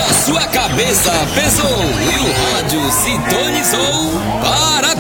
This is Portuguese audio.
A sua cabeça pesou e o rádio sintonizou para